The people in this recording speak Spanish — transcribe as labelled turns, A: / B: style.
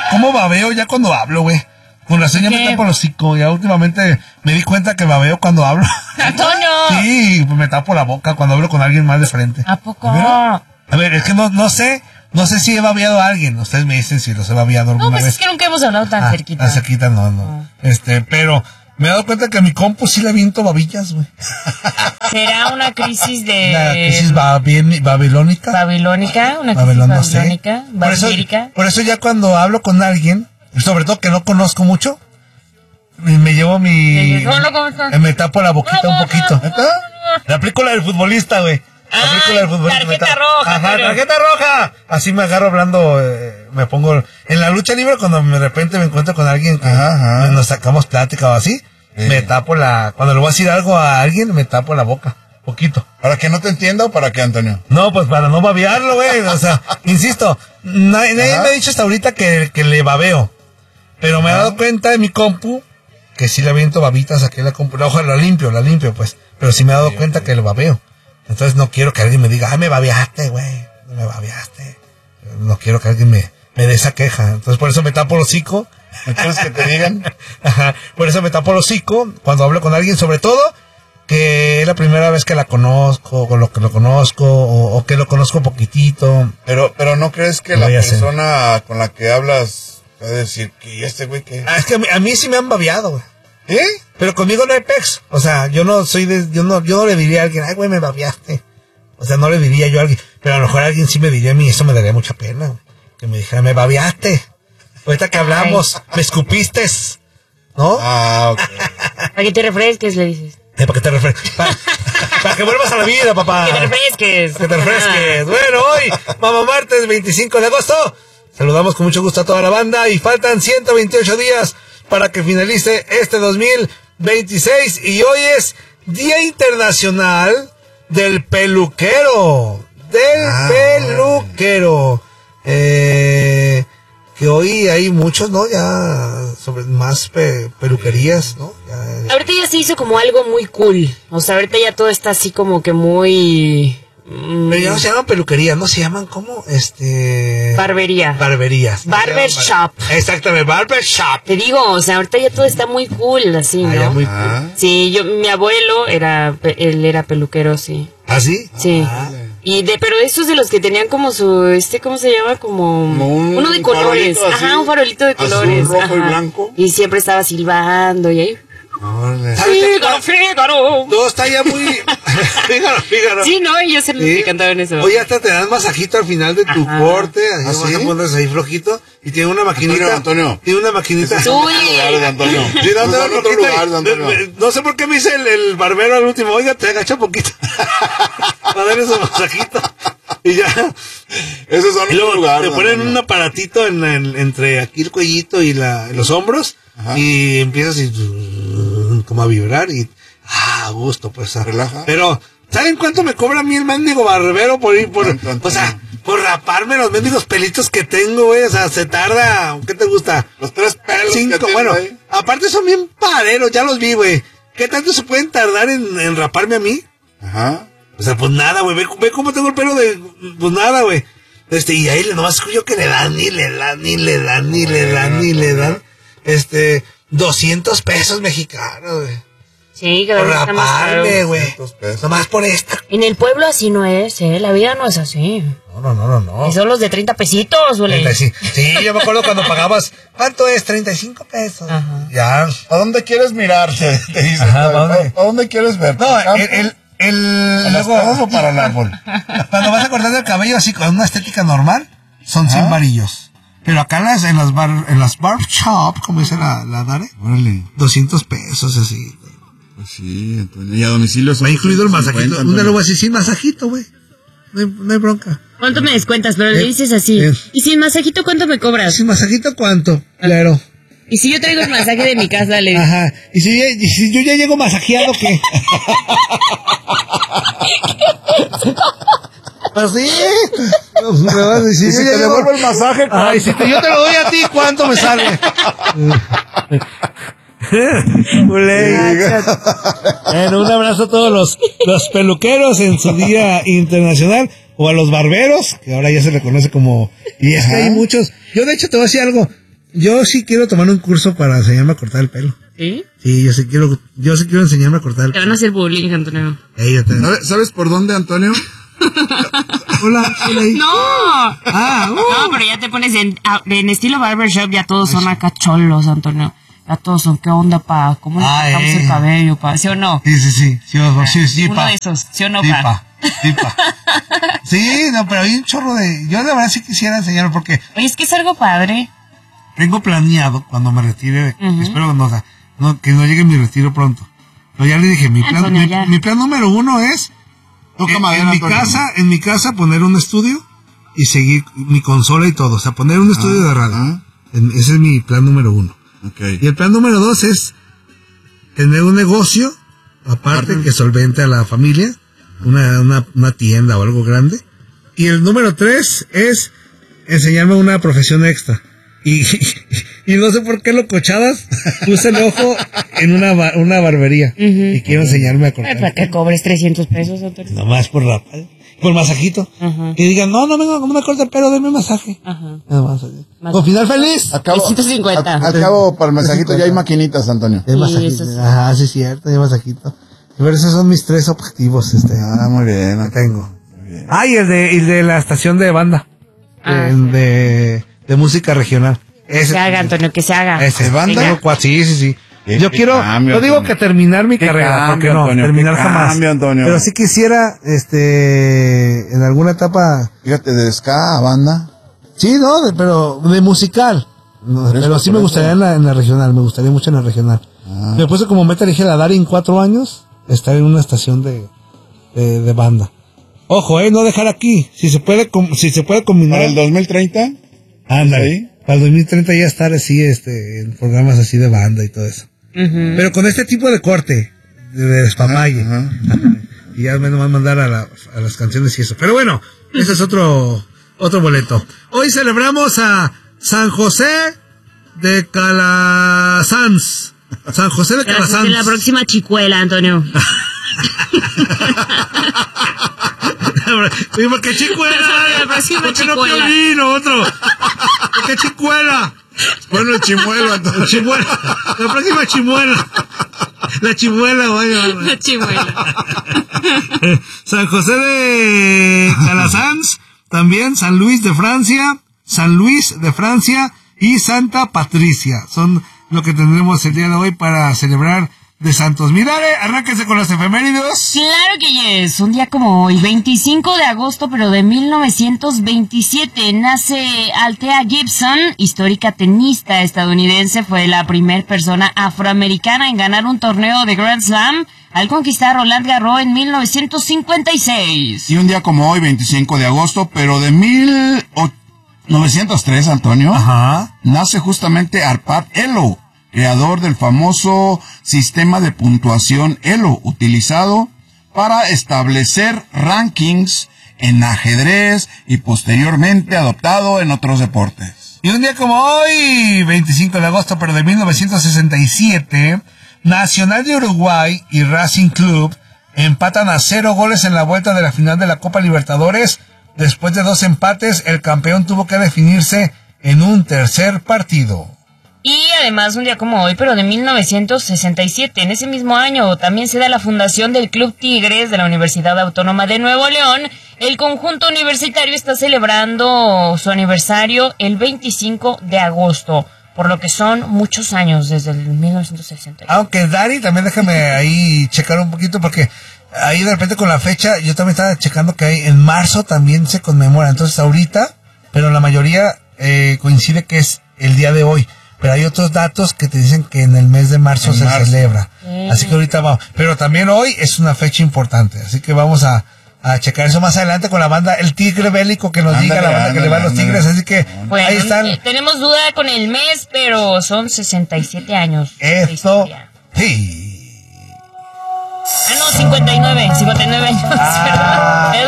A: ¿Cómo babeo ya cuando hablo, güey? Con razón ya me tapo el hocico. Ya últimamente me di cuenta que babeo cuando hablo.
B: ¡Antonio!
A: Sí, pues me tapo la boca cuando hablo con alguien más de frente.
B: ¿A poco?
A: A ver, es que no sé si he babeado a alguien. Ustedes me dicen si los he babeado alguna vez.
B: No, pues es que nunca hemos hablado tan cerquita.
A: Tan cerquita, no. Pero me he dado cuenta que a mi compu sí le aviento babillas, güey.
B: ¿Será una crisis de...
A: Una crisis babilónica?
B: ¿Babilónica? ¿Una crisis babilónica?
A: ¿Babilónica? Por eso ya cuando hablo con alguien, sobre todo que no conozco mucho, me llevo me tapo la boquita un poquito. Le aplico la del futbolista, güey.
B: Tarjeta roja.
A: Ajá, tarjeta roja. Así me agarro hablando, me pongo en la lucha libre cuando de repente me encuentro con alguien que nos sacamos plática o así, me tapo cuando le voy a decir algo a alguien, me tapo la boca, poquito.
C: ¿Para que no te entienda o para qué, Antonio?
A: No, pues para no babearlo, güey, o sea, insisto, nadie me ha dicho hasta ahorita que le babeo, pero me he dado cuenta de mi compu que sí le aviento babitas aquí en la compu, la limpio, pues, pero sí me he dado cuenta que le babeo. Entonces no quiero que alguien me diga, me babeaste, güey, me babeaste. No quiero que alguien me dé esa queja. Entonces por eso me tapo el hocico.
C: ¿No quieres que te digan?
A: Ajá, por eso me tapo el hocico cuando hablo con alguien, sobre todo que es la primera vez que la conozco, con lo que lo conozco, o que lo conozco poquitito.
C: Pero ¿no crees que la persona con la que hablas va a decir que este güey que...
A: Es que a mí sí me han babeado, güey.
C: ¿Eh?
A: Pero conmigo no hay pex. O sea, yo no le diría a alguien, ay, güey, me babeaste. O sea, no le diría yo a alguien. Pero a lo mejor alguien sí me diría a mí, eso me daría mucha pena, güey. Que me dijera, me babeaste. Ahorita que hablamos, me escupiste. ¿No?
C: Ah, ok.
B: Para que te refresques, le dices.
A: Para que te refresques. Para que vuelvas a la vida, papá.
B: Que te refresques.
A: Que te refresques. Bueno, hoy, Mamá Martes, 25 de agosto. Saludamos con mucho gusto a toda la banda. Y faltan 128 días para que finalice este 2026. Y hoy es Día Internacional del Peluquero. Peluquero. Que hoy hay muchos, ¿no? Ya sobre más peluquerías, ¿no?
B: Ahorita ya se hizo como algo muy cool. O sea, ahorita ya todo está así como que muy...
A: Pero ya no se llaman peluquerías, ¿no? Se llaman como,
B: Barberías.
A: Barbershop. Exactamente, barbershop.
B: Te digo, o sea, ahorita ya todo está muy cool, así, ¿no?
A: Ya muy cool.
B: Sí, mi abuelo él era peluquero, sí.
A: ¿Ah, sí?
B: Sí. Pero esos de los que tenían como su, ¿cómo se llama? Como uno de colores. Ajá, un farolito de colores.
C: Azul, rojo y blanco.
B: Y siempre estaba silbando y ahí.
A: Fígaro. Todo está ya muy... Fígaro.
B: Sí, no, y yo se me cantaba en eso.
A: Oye, hasta te dan masajito al final de tu corte. Así te pones ahí flojito. Y tiene una maquinita.
C: Antonio.
A: Tiene una maquinita.
C: Antonio.
A: No sé por qué me dice el barbero al último. Oiga, te agacha poquito. Para dar esos masajitos. Y ya.
C: Esos son
A: los
C: lugares.
A: Te ponen un aparatito entre aquí el cuellito y los hombros. Ajá. Y empiezas como a vibrar y a gusto, pues.
C: Relaja.
A: Pero, ¿saben cuánto me cobra a mí el mendigo barbero por por raparme los mendigos pelitos que tengo, güey? O sea, se tarda, ¿qué te gusta?
C: Los 3 pelos
A: 5, bueno, ahí. Aparte son bien pareros, ya los vi, güey. ¿Qué tanto se pueden tardar en raparme a mí?
C: Ajá.
A: O sea, pues nada, güey, ve cómo tengo el pelo de, pues nada, güey. Y ahí nomás escucho que le dan, 200 pesos mexicanos, güey.
B: Sí, que
A: por raparme, güey. Nomás por esta.
B: En el pueblo así no es, la vida no es así.
A: No.
B: Y son los de 30 pesitos, güey.
A: Sí, yo me acuerdo cuando pagabas, ¿cuánto es? 35 pesos. Ajá. Ya.
C: ¿A dónde quieres mirar? Te dicen.
A: Ajá,
C: ¿a dónde quieres ver?
A: No,
C: luego para el árbol.
A: Cuando vas a cortar el cabello así con una estética normal, son 100 varillos. Pero acá en las barbershop, como dice la Dare, 200 pesos así.
C: Pues sí, Antonio. Y a domicilio
A: me ha incluido el masajito. Una lo voy a decir sin masajito, güey. No hay bronca.
B: ¿Cuánto me descuentas? Pero le dices así. ¿Y sin masajito cuánto me cobras?
A: ¿Sin masajito cuánto? Claro.
B: ¿Y si yo traigo el masaje de mi casa, le digo?
A: Ajá. ¿Y si yo ya llego masajeado, qué? ¿Así? Me vas a decir,
C: si te devuelvo el masaje,
A: ay, si yo te lo doy a ti, ¿cuánto me sale? Bueno, un abrazo a todos los peluqueros en su Día Internacional, o a los barberos, que ahora ya se le conoce como... Y es que hay muchos... Yo de hecho te voy a decir algo, Yo sí quiero tomar un curso para enseñarme a cortar el pelo.
B: ¿Sí?
A: Sí, yo sí quiero enseñarme a cortar el pelo.
B: Te van a hacer bullying, Antonio.
C: ¿Sabes por dónde, Antonio?
A: Hola.
B: ¡No! No, pero ya te pones en estilo barbershop, ya todos son acá cholos, Antonio. Ya todos son, ¿qué onda, pa? ¿Cómo le cortamos el cabello, pa? ¿Sí o no?
A: Sí,
B: Uno
A: pa.
B: de esos, ¿sí o no,
A: Sí,
B: pa?
A: pa. Sí, no, pero hay un chorro de... Yo de verdad sí quisiera enseñarlo porque...
B: Oye, es que es algo padre.
A: Tengo planeado cuando me retire, espero que no llegue mi retiro pronto. Pero ya le dije, mi plan número 1 es en mi casa poner un estudio y seguir mi consola y todo. O sea, poner un estudio de radio. Ese es mi plan número 1.
C: Okay.
A: Y el plan número 2 es tener un negocio, aparte que solvente a la familia, una tienda o algo grande. Y el número 3 es enseñarme una profesión extra. Y no sé por qué locochadas puse el ojo en una barbería. Y quiero enseñarme a cortar.
B: ¿Para que cobres 300 pesos, Antonio?
A: Nomás por masajito. Y digan, no me corta el pelo, denme masaje. Nada más. Con final feliz.
B: 350.
C: Al cabo, para el masajito ya hay maquinitas, Antonio.
A: Ya hay masajito. Sí. Ajá, sí, cierto, ya hay masajito. Pero esos son mis 3 objetivos,
C: muy bien.
A: Que tengo. Y el de la estación de banda. De música regional.
B: Que se haga, Antonio, que se haga.
A: ¿Ese banda? Sí. Yo quiero, no digo que terminar mi carrera, porque no, Antonio, terminar jamás.
C: Antonio.
A: Pero sí quisiera, en alguna etapa.
C: Fíjate, de ska a banda.
A: Sí, pero de musical. Pero sí me gustaría en la regional, me gustaría mucho en la regional. Me puse como meta, dije, la Dari en 4 años, estar en una estación de banda. Ojo, no dejar aquí. Si se puede combinar.
C: ¿Para el 2030?
A: Ándale. Para el 2030 ya estar así, en programas así de banda y todo eso. Pero con este tipo de corte, de despamalle. Y ya me van a mandar a las canciones y eso. Pero bueno, ese es otro boleto. Hoy celebramos a San José de Calasanz. San José de Calasanz.
B: La próxima chicuela, Antonio.
A: ¿Por qué chicuela? ¿Por qué no Piolín otro? ¿Por qué chicuela?
C: Bueno, el chimuelo, Antonio.
A: La próxima chimuela. La chimuela, vaya.
B: La chimuela.
A: San José de Calasanz, también San Luis de Francia y Santa Patricia. Son lo que tendremos el día de hoy para celebrar de santos. Mirare, arránquense con las efemérides.
B: Claro que yes. Un día como hoy, 25 de agosto, pero de 1927, nace Althea Gibson, histórica tenista estadounidense. Fue la primera persona afroamericana en ganar un torneo de Grand Slam al conquistar Roland Garros en 1956.
C: Y un día como hoy, 25 de agosto, pero de 1903, Antonio, nace justamente Arpad Elo, creador del famoso sistema de puntuación Elo, utilizado para establecer rankings en ajedrez y posteriormente adoptado en otros deportes.
A: Y un día como hoy, 25 de agosto, pero de 1967, Nacional de Uruguay y Racing Club empatan a 0 goles en la vuelta de la final de la Copa Libertadores. Después de 2 empates, el campeón tuvo que definirse en un tercer partido.
B: Y además, un día como hoy, pero de 1967, en ese mismo año, también se da la fundación del Club Tigres de la Universidad Autónoma de Nuevo León. El conjunto universitario está celebrando su aniversario el 25 de agosto, por lo que son muchos años desde el 1960.
A: Aunque, Dari, también déjame ahí checar un poquito, porque ahí de repente con la fecha, yo también estaba checando que en marzo también se conmemora. Entonces, ahorita, pero la mayoría coincide que es el día de hoy. Pero hay otros datos que te dicen que en el mes de marzo se celebra. Así que ahorita vamos. Pero también hoy es una fecha importante. Así que vamos a checar eso más adelante con la banda El Tigre Bélico, que nos diga la banda que le va a los Tigres. Así que
B: bueno,
A: ahí están.
B: Tenemos duda con el mes, pero son 67 años.
A: Esto. Sí.
B: No, 59 años, perdón.